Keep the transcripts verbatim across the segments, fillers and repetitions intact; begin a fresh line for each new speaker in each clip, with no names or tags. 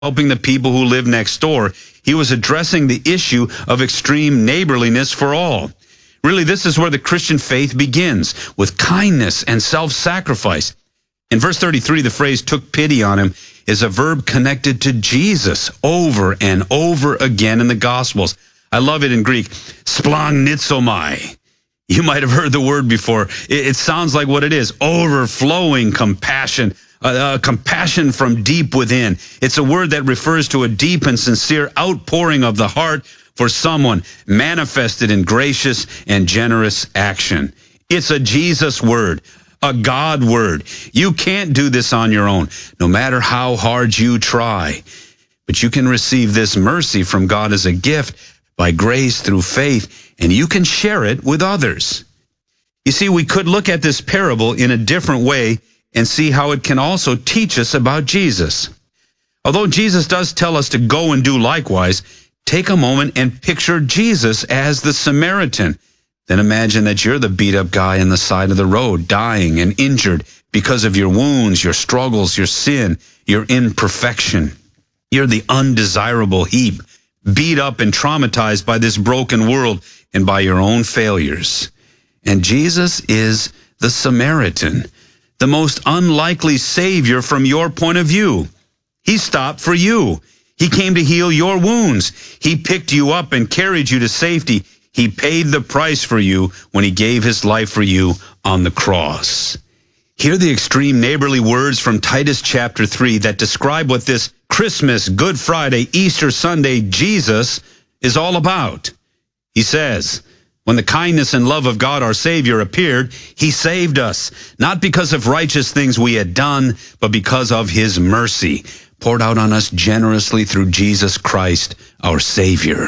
helping the people who live next door. He was addressing the issue of extreme neighborliness for all. Really, this is where the Christian faith begins, with kindness and self-sacrifice. In verse thirty-three, the phrase "took pity on him" is a verb connected to Jesus over and over again in the Gospels. I love it in Greek, splagnitzomai. You might have heard the word before. It, it sounds like what it is, overflowing compassion, uh, uh, compassion from deep within. It's a word that refers to a deep and sincere outpouring of the heart for someone, manifested in gracious and generous action. It's a Jesus word, a God word. You can't do this on your own, no matter how hard you try. But you can receive this mercy from God as a gift by grace through faith, and you can share it with others. You see, we could look at this parable in a different way and see how it can also teach us about Jesus. Although Jesus does tell us to go and do likewise, take a moment and picture Jesus as the Samaritan. Then imagine that you're the beat-up guy on the side of the road, dying and injured because of your wounds, your struggles, your sin, your imperfection. You're the undesirable heap, beat up and traumatized by this broken world and by your own failures. And Jesus is the Samaritan, the most unlikely Savior from your point of view. He stopped for you. He came to heal your wounds. He picked you up and carried you to safety. He paid the price for you when he gave his life for you on the cross. Hear the extreme neighborly words from Titus chapter three that describe what this Christmas, Good Friday, Easter Sunday Jesus is all about. He says, when the kindness and love of God our Savior appeared, he saved us, not because of righteous things we had done, but because of his mercy, poured out on us generously through Jesus Christ, our Savior.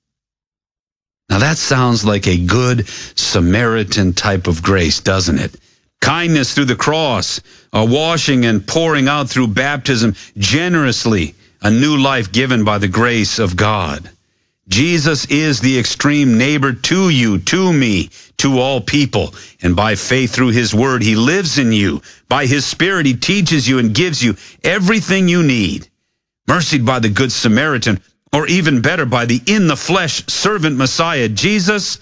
Now that sounds like a good Samaritan type of grace, doesn't it? Kindness through the cross, a washing and pouring out through baptism generously, a new life given by the grace of God. Jesus is the extreme neighbor to you, to me, to all people. And by faith through his word, he lives in you. By his Spirit, he teaches you and gives you everything you need. Mercied by the Good Samaritan, or even better, by the in-the-flesh servant Messiah, Jesus,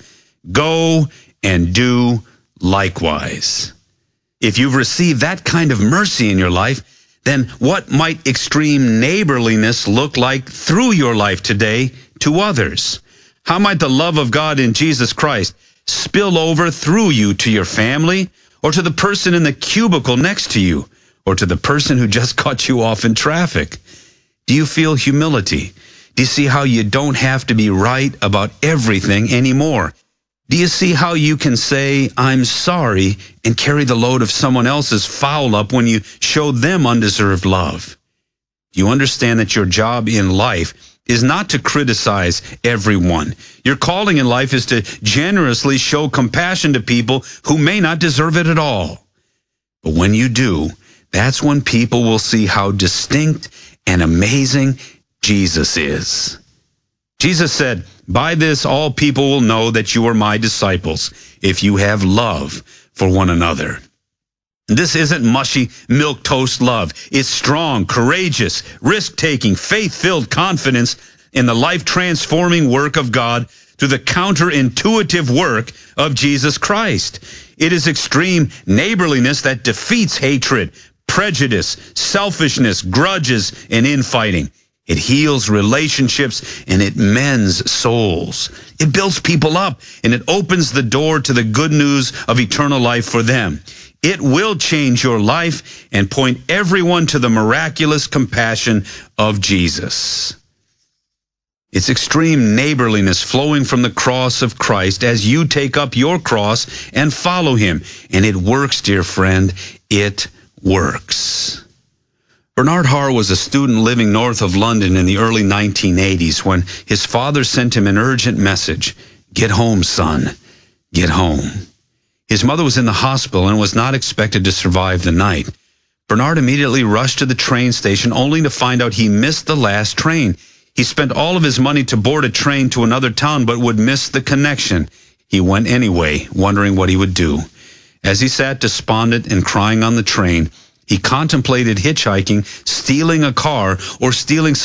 go and do likewise. If you've received that kind of mercy in your life, then what might extreme neighborliness look like through your life today to others? How might the love of God in Jesus Christ spill over through you to your family, or to the person in the cubicle next to you, or to the person who just cut you off in traffic? Do you feel humility? Do you see how you don't have to be right about everything anymore? Do you see how you can say, I'm sorry, and carry the load of someone else's foul up when you show them undeserved love? Do you understand that your job in life is not to criticize everyone? Your calling in life is to generously show compassion to people who may not deserve it at all. But when you do, that's when people will see how distinct and amazing Jesus is. Jesus said, by this all people will know that you are my disciples, if you have love for one another. This isn't mushy milquetoast love. It's strong, courageous, risk-taking, faith-filled confidence in the life-transforming work of God through the counterintuitive work of Jesus Christ. It is extreme neighborliness that defeats hatred, prejudice, selfishness, grudges, and infighting. It heals relationships and it mends souls. It builds people up and it opens the door to the good news of eternal life for them. It will change your life and point everyone to the miraculous compassion of Jesus. It's extreme neighborliness flowing from the cross of Christ as you take up your cross and follow him. And it works, dear friend. It works. Bernard Harr was a student living north of London in the early nineteen eighties when his father sent him an urgent message. Get home, son. Get home. His mother was in the hospital and was not expected to survive the night. Bernard immediately rushed to the train station only to find out he missed the last train. He spent all of his money to board a train to another town but would miss the connection. He went anyway, wondering what he would do. As he sat despondent and crying on the train, He contemplated hitchhiking, stealing a car, or stealing